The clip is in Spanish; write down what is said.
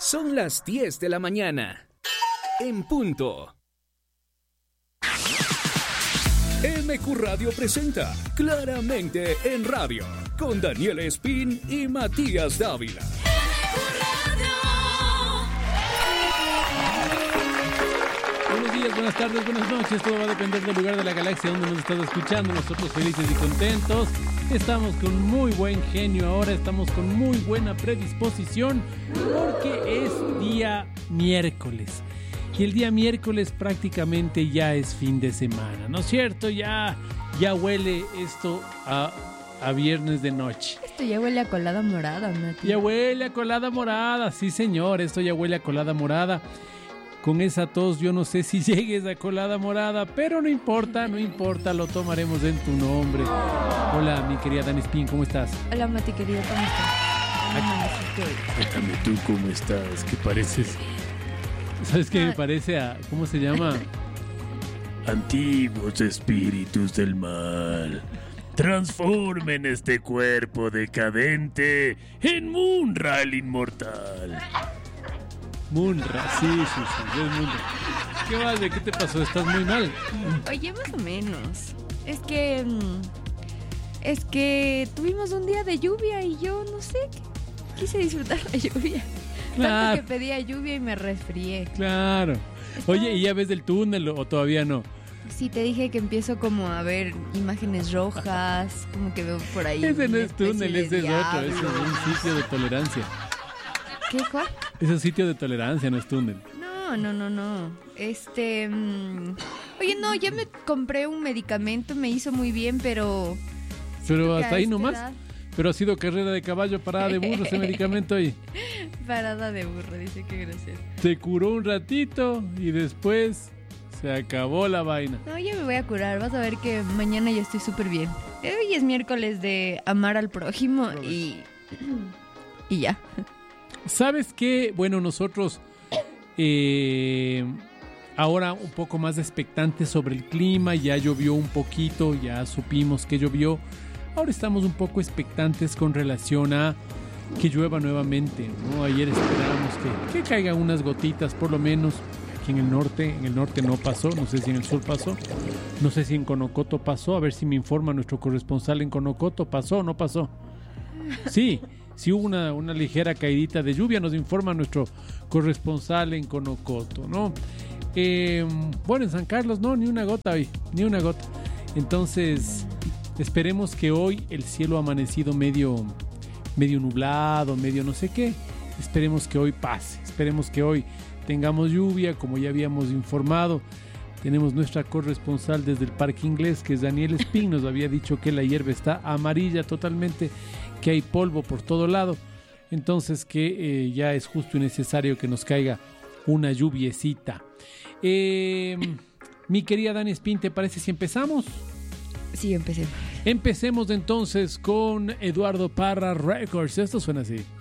Son las 10 de la mañana. En punto. MQ Radio presenta Claramente en Radio con Daniel Espín y Matías Dávila. Buenos días, buenas tardes, buenas noches. Todo va a depender del lugar de la galaxia donde nos estás escuchando. Nosotros felices y contentos. Estamos con muy buen genio ahora, estamos con muy buena predisposición porque es día miércoles. Y el día miércoles prácticamente ya es fin de semana, ¿no es cierto? Ya huele esto a viernes de noche. Esto ya huele a colada morada, Mati. Ya huele a colada morada, sí señor, esto ya huele a colada morada. Con esa tos yo no sé si llegues a colada morada, pero no importa, lo tomaremos en tu nombre. Hola, mi querida Dani Espín, ¿cómo estás? Hola, Mati, querido, ¿cómo estás? Cuéntame tú cómo estás, ¿qué pareces? ¿Sabes qué me parece a, cómo se llama? Antiguos espíritus del mal, transformen este cuerpo decadente en Munra el inmortal. Munra, sí, es Munra. ¿Qué vale? ¿Qué te pasó? ¿Estás muy mal? Oye, más o menos. Es que tuvimos un día de lluvia y yo, no sé, quise disfrutar la lluvia. Claro. Tanto que pedía lluvia y me resfrié. Claro. Oye, ¿y ya ves del túnel o todavía no? Sí, te dije que empiezo como a ver imágenes rojas, como que veo por ahí. Ese no es túnel, ese es otro, ese es un sitio de tolerancia. ¿Qué, cuál? Es un sitio de tolerancia, no es túnel. No. Oye, no, ya me compré un medicamento, me hizo muy bien, pero... Pero hasta ahí nomás. Pero ha sido carrera de caballo, parada de burro ese medicamento ahí. Parada de burro, dice, qué grosero. Te curó un ratito y después se acabó la vaina. No, ya me voy a curar, vas a ver que mañana ya estoy súper bien. Hoy es miércoles de amar al prójimo y ya. ¿Sabes qué? Bueno, nosotros ahora un poco más expectantes sobre el clima, ya llovió un poquito, ya supimos que llovió. Ahora estamos un poco expectantes con relación a que llueva nuevamente, ¿no? Ayer esperábamos que caigan unas gotitas por lo menos aquí en el norte no pasó, no sé si en el sur pasó, no sé si en Conocoto pasó, a ver si me informa nuestro corresponsal en Conocoto, ¿pasó o no pasó? Sí hubo una ligera caidita de lluvia, nos informa nuestro corresponsal en Conocoto, ¿no? Bueno, en San Carlos no, ni una gota hoy, ni una gota. Entonces, esperemos que hoy el cielo ha amanecido medio nublado, medio no sé qué. Esperemos que hoy pase, esperemos que hoy tengamos lluvia, como ya habíamos informado. Tenemos nuestra corresponsal desde el Parque Inglés, que es Daniel Espín, nos había dicho que la hierba está amarilla totalmente, que hay polvo por todo lado, entonces que ya es justo y necesario que nos caiga una lluviecita. Mi querida Dani Espín, ¿te parece si empezamos? Sí, empecemos. Empecemos entonces con Eduardo Parra Records. Esto suena así.